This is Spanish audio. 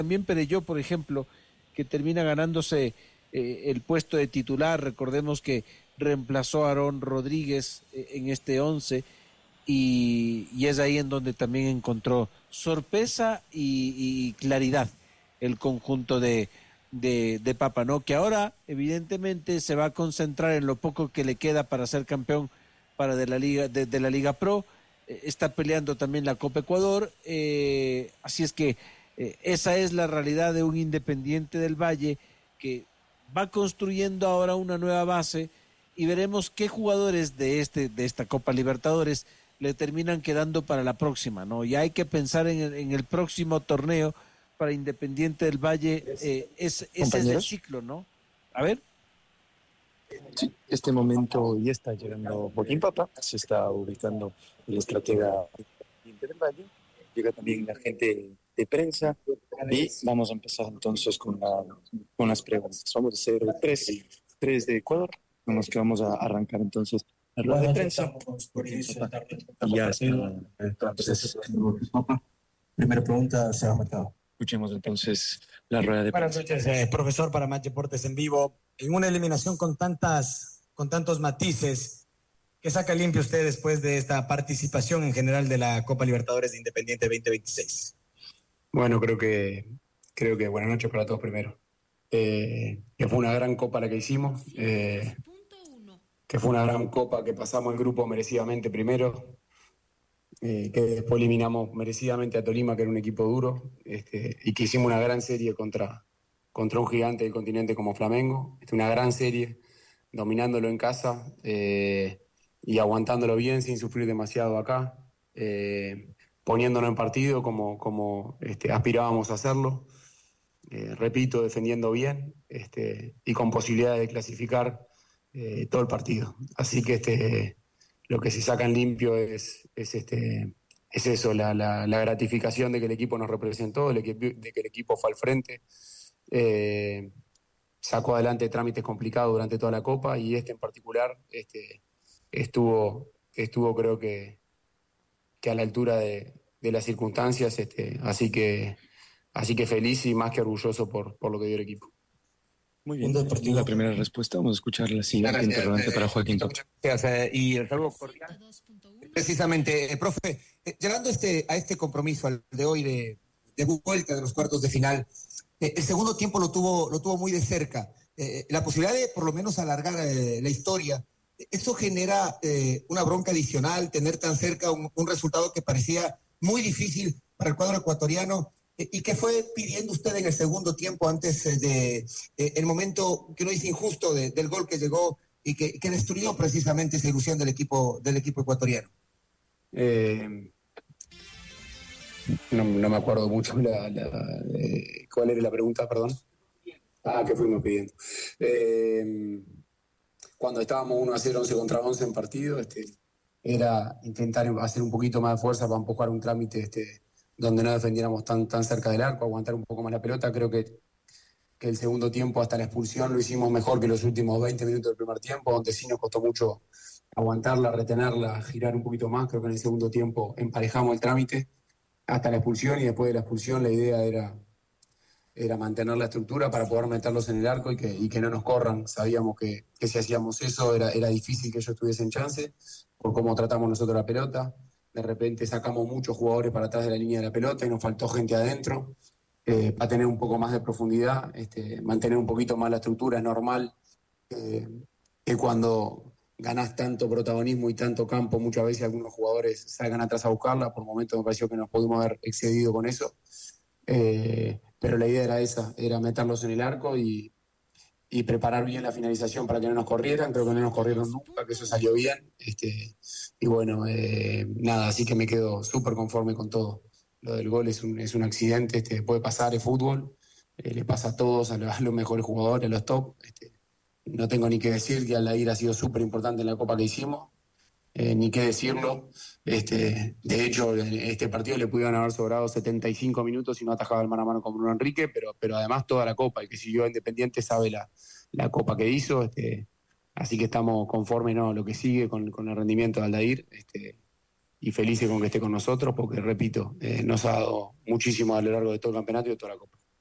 también Perelló, por ejemplo, que termina ganándose el puesto de titular. Recordemos que reemplazó a Aarón Rodríguez en este 11 y es ahí en donde también encontró sorpresa y claridad el conjunto de Papa, ¿no? Que ahora evidentemente se va a concentrar en lo poco que le queda para ser campeón para de la Liga Pro. Está peleando también la Copa Ecuador, así es que esa es la realidad de un Independiente del Valle que va construyendo ahora una nueva base y veremos qué jugadores de esta Copa Libertadores le terminan quedando para la próxima, ¿no? Ya hay que pensar en el próximo torneo para Independiente del Valle, ese es el ciclo, ¿no? A ver. Sí, este momento ya está llegando Joaquín Papa, se está ubicando el estratega del Valle, llega también la gente de prensa y vamos a empezar entonces con las preguntas. Vamos a hacer tres de Ecuador, con los que vamos a arrancar entonces la rueda de prensa. Ya está. Entonces, primera pregunta, Seba Mercado. Escuchemos entonces la rueda de prensa. Buenas noches, profesor, para Match Deportes en vivo. En una eliminación con tantos matices, ¿qué saca limpio usted después de esta participación en general de la Copa Libertadores de Independiente 2026? Bueno, creo que buenas noches para todos primero. Que fue una gran copa la que hicimos, que fue una gran copa que pasamos el grupo merecidamente primero, que después eliminamos merecidamente a Tolima, que era un equipo duro, y que hicimos una gran serie contra un gigante del continente como Flamengo. Una gran serie, dominándolo en casa y aguantándolo bien sin sufrir demasiado acá, poniéndonos en partido como aspirábamos a hacerlo. Repito, defendiendo bien y con posibilidades de clasificar todo el partido. Así que lo que se saca en limpio es eso, la gratificación de que el equipo nos representó, de que el equipo fue al frente, sacó adelante trámites complicados durante toda la Copa y en particular estuvo creo que a la altura de las circunstancias, así que feliz y más que orgulloso por lo que dio el equipo. Muy bien, la primera respuesta. Vamos a escuchar la siguiente interrogante para Joaquín Papa. Y el saludo cordial. Precisamente, profe, llegando a este compromiso, al de hoy de vuelta de los cuartos de final, el segundo tiempo lo tuvo muy de cerca. La posibilidad de por lo menos alargar la historia, eso genera una bronca adicional, tener tan cerca un resultado que parecía muy difícil para el cuadro ecuatoriano. ¿Y qué fue pidiendo usted en el segundo tiempo antes de el momento que uno dice injusto del gol que llegó y que destruyó precisamente esa ilusión del equipo ecuatoriano? No me acuerdo mucho cuál era la pregunta, perdón. ¿Qué fuimos pidiendo? Cuando estábamos 1-0, 11 contra 11 en partido, era intentar hacer un poquito más de fuerza para empujar un trámite donde no defendiéramos tan cerca del arco, aguantar un poco más la pelota. Creo que el segundo tiempo, hasta la expulsión, lo hicimos mejor que los últimos 20 minutos del primer tiempo, donde sí nos costó mucho aguantarla, retenerla, girar un poquito más. Creo que en el segundo tiempo emparejamos el trámite hasta la expulsión, y después de la expulsión la idea era mantener la estructura para poder meterlos en el arco y que no nos corran. Sabíamos que si hacíamos eso era difícil que ellos tuviesen chance por cómo tratamos nosotros la pelota. De repente sacamos muchos jugadores para atrás de la línea de la pelota y nos faltó gente adentro para tener un poco más de profundidad, mantener un poquito más la estructura. Es normal que cuando ganás tanto protagonismo y tanto campo, muchas veces algunos jugadores salgan atrás a buscarla. Por momentos me pareció que nos pudimos haber excedido con eso, pero la idea era esa, era meterlos en el arco y preparar bien la finalización para que no nos corrieran. Creo que no nos corrieron nunca, que eso salió bien. Y bueno, nada, así que me quedo súper conforme con todo. Lo del gol es un accidente, puede pasar, es fútbol, le pasa a todos, a los mejores jugadores, a los top. No tengo ni que decir que Aldair ha sido súper importante en la Copa que hicimos, ni qué decirlo. De hecho, en este partido le pudieron haber sobrado 75 minutos y no atajaba el mano a mano con Bruno Enrique, pero además toda la Copa. El que siguió a Independiente sabe la Copa que hizo, así que estamos conformes, ¿no?, lo que sigue con el rendimiento de Aldair, y felices con que esté con nosotros, porque repito, nos ha dado muchísimo a lo largo de todo el campeonato y de toda la Copa.